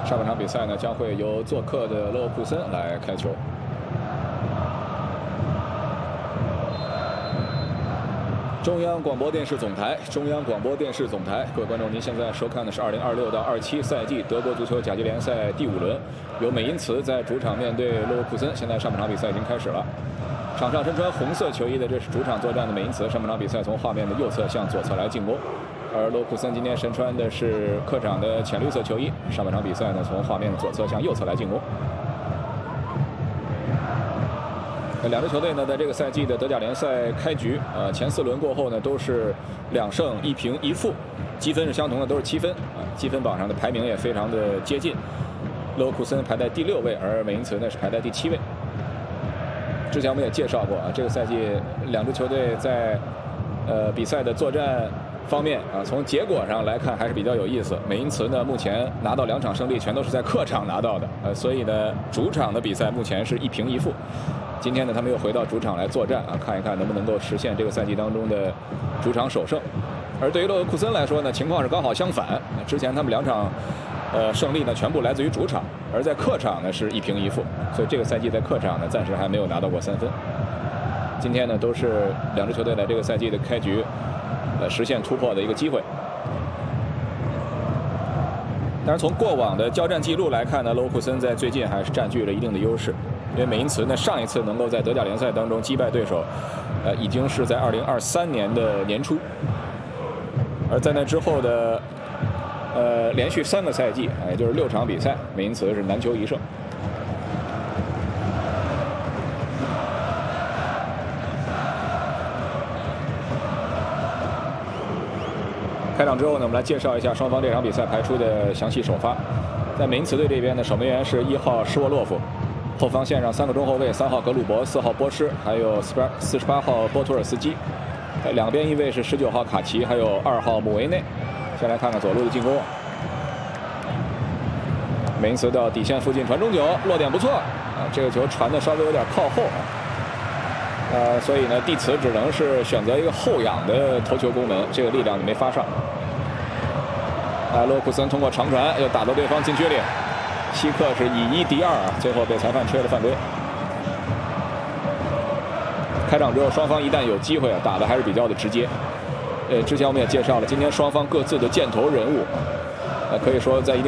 上半场比赛呢，将会由做客的勒沃库森来开球。中央广播电视总台，中央广播电视总台，各位观众，您现在收看的是2026到27赛季德国足球甲级联赛第5轮，由美因茨在主场面对勒沃库森。现在上半场比赛已经开始了。场上身穿红色球衣的，这是主场作战的美因茨。上半场比赛从画面的右侧向左侧来进攻，而勒沃库森今天身穿的是客场的浅绿色球衣。上半场比赛呢，从画面的左侧向右侧来进攻。两支球队呢，在这个赛季的德甲联赛开局，前4轮过后呢，都是2胜1平1负，积分是相同的，都是7分啊。积分榜上的排名也非常的接近，勒沃库森排在第6位，而美因茨呢是排在第7位。之前我们也介绍过啊，这个赛季两支球队在比赛的作战方面啊，从结果上来看还是比较有意思。美因茨呢，目前拿到2场胜利，全都是在客场拿到的，所以呢，主场的比赛目前是1平1负。今天呢，他们又回到主场来作战啊，看一看能不能够实现这个赛季当中的主场首胜。而对于勒沃库森来说呢，情况是刚好相反。之前他们2场胜利呢，全部来自于主场，而在客场呢是1平1负，所以这个赛季在客场呢暂时还没有拿到过3分。今天呢，都是两支球队在这个赛季的开局实现突破的一个机会。当然，从过往的交战记录来看呢，勒沃库森在最近还是占据了一定的优势。因为美因茨呢，上一次能够在德甲联赛当中击败对手，已经是在2023年的年初，而在那之后的连续3个赛季，也就是6场比赛，美因茨是难求1胜。开场之后呢，我们来介绍一下双方这场比赛排出的详细首发。在美因茨队这边呢，守门员是1号施沃洛夫。后防线上3个中后卫，3号格鲁伯，4号波施，还有48号波图尔斯基。两边翼位是19号卡奇，还有2号姆维内。先来看看左路的进攻。美因茨到底线附近传中球，落点不错啊，这个球传的稍微有点靠后啊。所以呢，蒂茨只能是选择一个后仰的头球攻门，这个力量就没发上。勒沃库森通过长传又打到对方禁区里。希克是以1敌2啊，最后被裁判吹了犯规。开场之后，双方一旦有机会啊，打的还是比较的直接。之前我们也介绍了，今天双方各自的箭头人物，可以说在一定